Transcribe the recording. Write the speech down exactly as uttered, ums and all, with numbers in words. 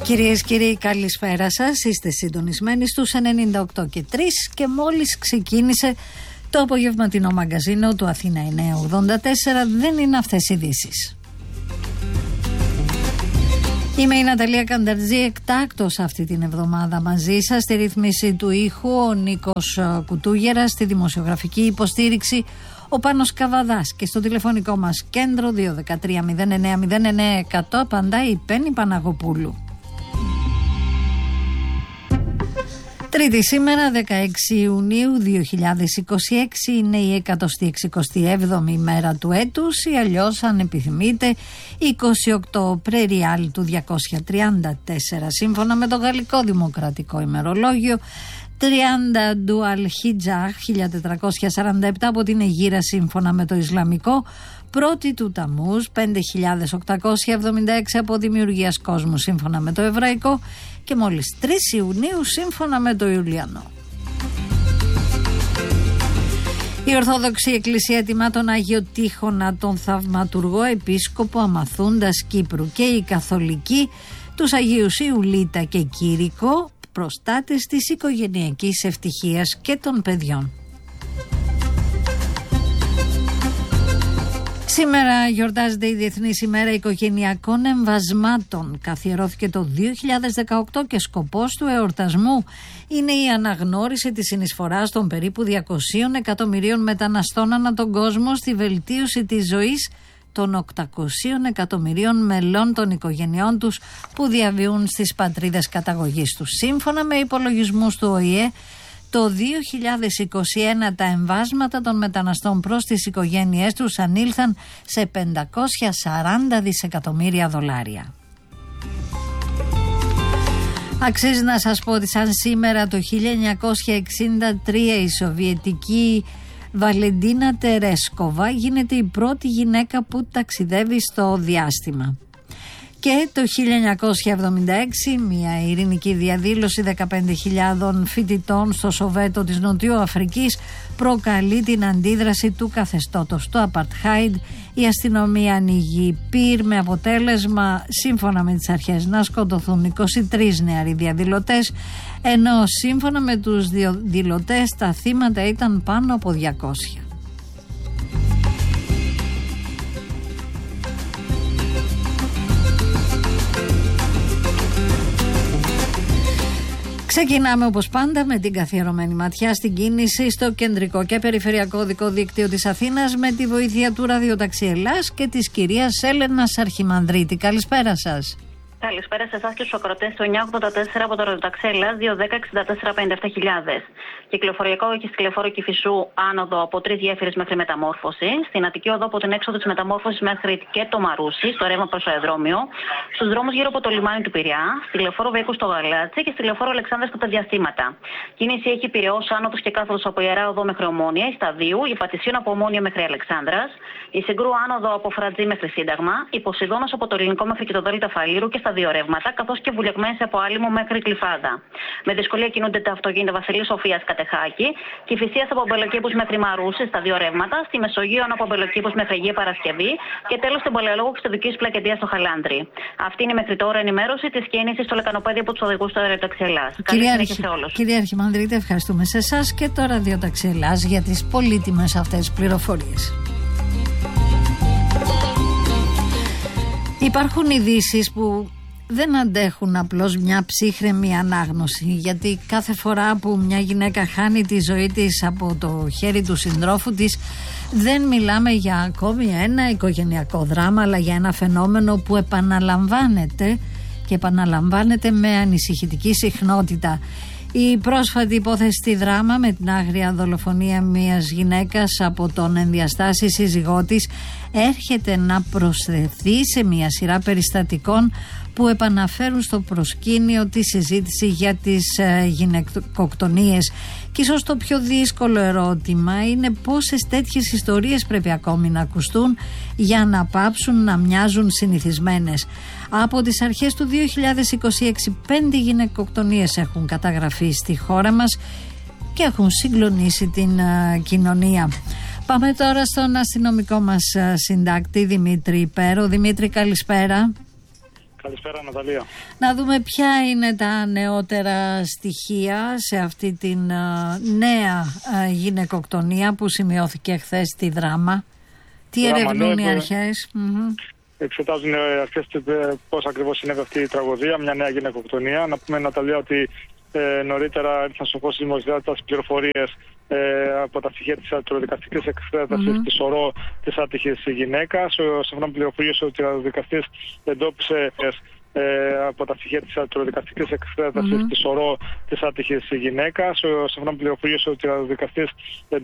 Κυρίες και κύριοι, καλησπέρα σας. Είστε συντονισμένοι στους ενενήντα οκτώ και τρία και μόλις ξεκίνησε το απογευματινό μαγκαζίνο του Αθήνα εννιακόσια ογδόντα τέσσερα. Δεν είναι αυτές οι ειδήσεις. Είμαι η Ναταλία Κανταρτζή, εκτάκτως αυτή την εβδομάδα μαζί σας. Στη ρύθμιση του ήχου ο Νίκος Κουτούγερας, στη δημοσιογραφική υποστήριξη ο Πάνος Καβαδάς και στο τηλεφωνικό μας κέντρο δύο ένα τρία μηδέν εννέα μηδέν εννέα εκατό απαντάει η Πέννη Παναγοπούλου. Τρίτη σήμερα, δεκαέξι Ιουνίου δύο χιλιάδες είκοσι έξι, είναι η εκατοστή εξηκοστή έβδομη μέρα του έτους ή αλλιώς, αν επιθυμείτε, είκοσι οκτώ Πρεριάλ του διακόσια τριάντα τέσσερα σύμφωνα με το Γαλλικό Δημοκρατικό Ημερολόγιο, τριάντα Ντουαλ Χιτζάχ χίλια τετρακόσια σαράντα επτά από την Αιγύρα σύμφωνα με το Ισλαμικό, πρώτη του Ταμούζ πέντε χιλιάδες οκτακόσια εβδομήντα έξι από δημιουργίας κόσμου σύμφωνα με το Εβραϊκό και μόλις τρεις Ιουνίου σύμφωνα με το Ιουλιανό. Η Ορθόδοξη Εκκλησία τιμά τον Άγιο Τύχονα, τον Θαυματουργό Επίσκοπο Αμαθούντας Κύπρου, και η Καθολική τους Αγίους Ιουλίτα και Κήρυκο, προστάτες της οικογενειακής ευτυχίας και των παιδιών. Σήμερα γιορτάζεται η Διεθνής ημέρα οικογενειακών εμβασμάτων. Καθιερώθηκε το δύο χιλιάδες δεκαοκτώ και σκοπός του εορτασμού είναι η αναγνώριση της συνεισφοράς των περίπου διακοσίων εκατομμυρίων μεταναστών ανά τον κόσμο στη βελτίωση της ζωής των οκτακοσίων εκατομμυρίων μελών των οικογενειών τους που διαβιούν στις πατρίδες καταγωγής τους. Σύμφωνα με υπολογισμούς του Ο Η Ε, το δύο χιλιάδες είκοσι ένα τα εμβάσματα των μεταναστών προς τις οικογένειές τους ανήλθαν σε πεντακόσια σαράντα δισεκατομμύρια δολάρια. Αξίζει να σας πω ότι σαν σήμερα το χίλια εννιακόσια εξήντα τρία η Σοβιετική Βαλεντίνα Τερέσκοβα γίνεται η πρώτη γυναίκα που ταξιδεύει στο διάστημα. Και το χίλια εννιακόσια εβδομήντα έξι μια ειρηνική διαδήλωση δεκαπέντε χιλιάδων φοιτητών στο Σοβέτο της Νοτιού Αφρικής προκαλεί την αντίδραση του καθεστώτος του Απαρτχάιντ. Η αστυνομία ανοίγει πυρ με αποτέλεσμα, σύμφωνα με τις αρχές, να σκοτωθούν είκοσι τρεις νεαροί διαδηλωτές, ενώ σύμφωνα με τους διαδηλωτές τα θύματα ήταν πάνω από διακόσια. Ξεκινάμε όπως πάντα με την καθιερωμένη ματιά στην κίνηση στο κεντρικό και περιφερειακό οδικό δίκτυο της Αθήνας με τη βοήθεια του Ραδιοταξί Ελλάς και της κυρίας Έλενας Αρχιμανδρίτη. Καλησπέρα σας. Καλησπέρα σε εσάς και στους ακροατές του εννιακόσια ογδόντα τέσσερα από το Ραδιοταξί Ελλάς δύο ένα μηδέν εξήντα τέσσερα πενήντα επτά χιλιάδες. Κυκλοφοριακό έχει στη Λεωφόρο Κηφισού άνοδο από τρεις γέφυρες μέχρι Μεταμόρφωση. Στην Αττική οδό από την έξοδο της Μεταμόρφωσης μέχρι και το Μαρούσι, στο ρεύμα προς το αεροδρόμιο. Στους δρόμους γύρω από το λιμάνι του Πειραιά. Στη Λεωφόρο Βέικου στο Γαλάτσι και στη Λεωφόρο Αλεξάνδρας κατά διαστήματα. Κίνηση έχει Πειραιώς άνοδος και κάθοδος από Ιερά Οδό μέχρι Ομόνια, η Σταδίου, η Πατησίων από Ομόνια μέχρι Αλεξάνδρας. Η Συγκρού άνοδο από Φρατζή μέχρι Σύνταγμα. Η Ποσειδώνας από το Ελληνικό μέχρι και το Δέλτα Φαλήρου και στα δύο ρεύματα, καθώς και Βουλιαγμένης από Άλυμο μέχρι Κλιφάδα. Με δυσκολία κινούνται τα αυτοκίνητα Βασιλής Σοφίας Κατεχάκη, Κηφισίας από Μπελοκήπους μέχρι Μαρούσι στα δύο ρεύματα, στη Μεσογείο από Μπελοκήπους μέχρι Αγία Παρασκευή και τέλος στην Παλαιολόγου και στο Δικής Πλακεντίας στο Χαλάνδρι. Αυτή είναι μέχρι τώρα ενημέρωση της κίνησης στο λεκανοπέδιο από τους οδηγούς του Ραδιοταξί Ελλάς. Καλή συνέχεια σε όλους. Κυρία Αρχιμανδρίτη, ευχαριστούμε σε εσάς και το Ραδιοταξί Ελλάς για τις πολύτιμες αυτές πληροφορίες. Υπάρχουν ειδήσεις που δεν αντέχουν απλώς μια ψύχρεμη ανάγνωση, γιατί κάθε φορά που μια γυναίκα χάνει τη ζωή της από το χέρι του συντρόφου της, δεν μιλάμε για ακόμη ένα οικογενειακό δράμα, αλλά για ένα φαινόμενο που επαναλαμβάνεται και επαναλαμβάνεται με ανησυχητική συχνότητα. Η πρόσφατη υπόθεση στη Δράμα με την άγρια δολοφονία μιας γυναίκας από τον ενδιαστάση σύζυγό της έρχεται να προσθεθεί σε μια σειρά περιστατικών που επαναφέρουν στο προσκήνιο τη συζήτηση για τις ε, γυναικοκτονίες. Και ίσως το πιο δύσκολο ερώτημα είναι πόσες τέτοιες ιστορίες πρέπει ακόμη να ακουστούν για να πάψουν να μοιάζουν συνηθισμένες. Από τις αρχές του δύο χιλιάδες είκοσι έξι, πέντε γυναικοκτονίες έχουν καταγραφεί στη χώρα μας και έχουν συγκλονίσει την uh, κοινωνία. Πάμε τώρα στον αστυνομικό μας uh, συντάκτη Δημήτρη Πέρο. Δημήτρη, καλησπέρα. Καλησπέρα, Ναταλία. Να δούμε ποια είναι τα νεότερα στοιχεία σε αυτή την uh, νέα uh, γυναικοκτονία που σημειώθηκε χθες στη Δράμα. Τι Δράμα, ερευνούν ναι, οι αρχές? Mm-hmm. Εξετάζουν οι αρχές πώς ακριβώς συνέβη αυτή η τραγωδία, μια νέα γυναικοκτονία. Να πούμε, Ναταλία, ότι ε, νωρίτερα ήρθαν στο φως της δημοσιότητας πληροφορίες ε, από τα στοιχεία της ατροδικαστικής εξέτασης mm-hmm. της ορό της άτυχης γυναίκας. Σύμφωνα με πληροφορίες, ο ατροδικαστής εντόπισε Ε, από τα στοιχεία της ατροδικαστικής εξέτασης mm-hmm. της ορό της άτυχης γυναίκας. Σύμφωνα με πληροφορίες, ο ατροδικαστής